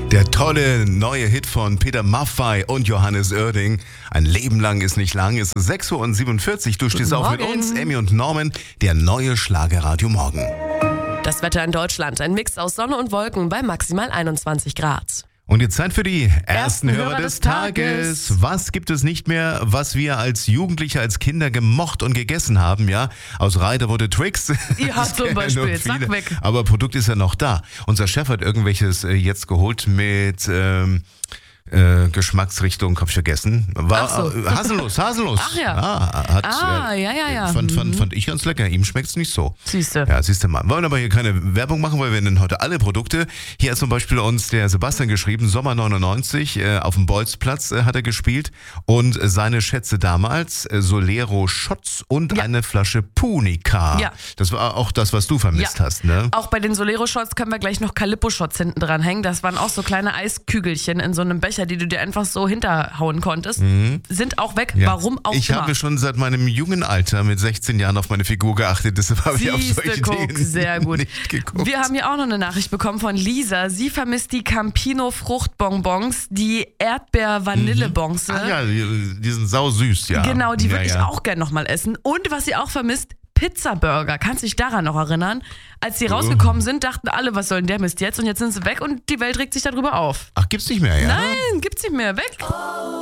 Der tolle neue Hit von Peter Maffay und Johannes Oerding. Ein Leben lang ist nicht lang. Es ist 6:47 Uhr. Du stehst auf mit uns, Emmy und Norman. Der neue Schlagerradio Morgen. Das Wetter in Deutschland. Ein Mix aus Sonne und Wolken bei maximal 21 Grad. Und jetzt Zeit für die ersten Hörer des Tages. Was gibt es nicht mehr, was wir als Jugendliche, als Kinder gemocht und gegessen haben, ja? Aus Reiter wurde Tricks. Ja, zum Beispiel. Zack, weg. Aber Produkt ist ja noch da. Unser Chef hat irgendwelches jetzt geholt mit Geschmacksrichtung, hab ich vergessen. War Haselnuss. Ach ja. Ja. Fand ich ganz lecker. Ihm schmeckt's nicht so. Siehste. Ja, siehste mal. Wollen aber hier keine Werbung machen, weil wir nennen heute alle Produkte. Hier hat zum Beispiel uns der Sebastian geschrieben, Sommer 99, auf dem Bolzplatz hat er gespielt und seine Schätze damals, Solero Shots und eine Flasche Punica. Ja. Das war auch das, was du vermisst hast, ne? Auch bei den Solero Shots können wir gleich noch Calippo Shots hinten dran hängen. Das waren auch so kleine Eiskügelchen in so einem Becher, die du dir einfach so hinterhauen konntest, sind auch weg. Ja. Warum auch Ich immer. habe schon seit meinem jungen Alter mit 16 Jahren auf meine Figur geachtet, deshalb habe ich auf solche Dinge sehr gut. nicht geguckt. Wir haben hier auch noch eine Nachricht bekommen von Lisa. Sie vermisst die Campino Fruchtbonbons, die Erdbeer-Vanille-Bonze. Ach ja, die sind sausüß, ja. Genau, die würde ich auch gerne nochmal essen. Und was sie auch vermisst, Pizza-Burger. Kannst du dich daran noch erinnern? Als die rausgekommen sind, dachten alle, was soll denn der Mist jetzt? Und jetzt sind sie weg und die Welt regt sich darüber auf. Ach, gibt's nicht mehr, ja? Nein, gibt's nicht mehr. Weg.